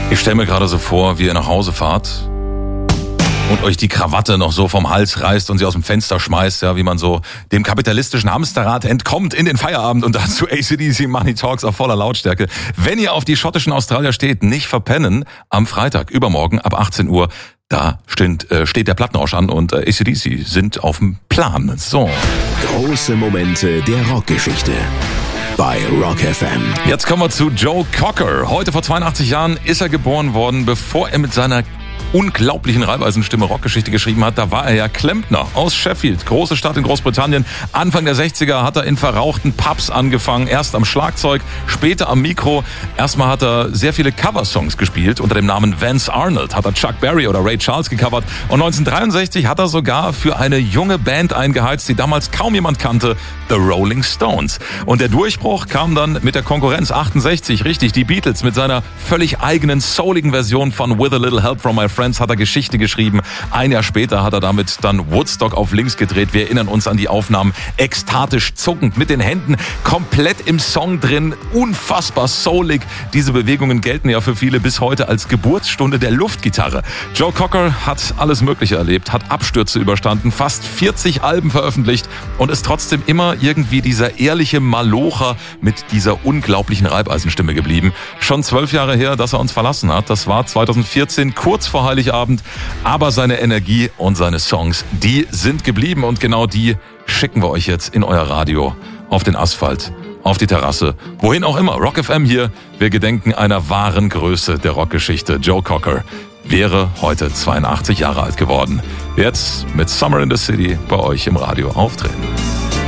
Ich stelle mir gerade so vor, wie ihr nach Hause fahrt und euch die Krawatte noch so vom Hals reißt und sie aus dem Fenster schmeißt, ja, wie man so dem kapitalistischen Hamsterrad entkommt in den Feierabend und dazu AC/DC Money Talks auf voller Lautstärke. Wenn ihr auf die schottischen Australier steht, nicht verpennen, am Freitag, übermorgen ab 18 Uhr, da steht der Plattenrausch an und AC/DC sind auf dem Plan. So. Große Momente der Rockgeschichte bei Rock FM. Jetzt kommen wir zu Joe Cocker. Heute vor 82 Jahren ist er geboren worden, bevor er mit seiner unglaublichen Reibeisenstimme Rockgeschichte geschrieben hat. Da war er ja Klempner aus Sheffield, große Stadt in Großbritannien. Anfang der 60er hat er in verrauchten Pubs angefangen, erst am Schlagzeug, später am Mikro. Erstmal hat er sehr viele Coversongs gespielt. Unter dem Namen Vance Arnold hat er Chuck Berry oder Ray Charles gecovert. Und 1963 hat er sogar für eine junge Band eingeheizt, die damals kaum jemand kannte, The Rolling Stones. Und der Durchbruch kam dann mit der Konkurrenz 68, richtig, die Beatles mit seiner völlig eigenen souligen Version von With a Little Help from My Friends hat er Geschichte geschrieben. Ein Jahr später hat er damit dann Woodstock auf links gedreht. Wir erinnern uns an die Aufnahmen. Ekstatisch zuckend, mit den Händen komplett im Song drin. Unfassbar soulig. Diese Bewegungen gelten ja für viele bis heute als Geburtsstunde der Luftgitarre. Joe Cocker hat alles Mögliche erlebt, hat Abstürze überstanden, fast 40 Alben veröffentlicht und ist trotzdem immer irgendwie dieser ehrliche Malocher mit dieser unglaublichen Reibeisenstimme geblieben. Schon 12 Jahre her, dass er uns verlassen hat. Das war 2014, kurz vor Heiligabend. Aber seine Energie und seine Songs, die sind geblieben. Und genau die schicken wir euch jetzt in euer Radio, auf den Asphalt, auf die Terrasse, wohin auch immer. Rock FM hier. Wir gedenken einer wahren Größe der Rockgeschichte. Joe Cocker wäre heute 82 Jahre alt geworden. Jetzt mit Summer in the City bei euch im Radio auftreten.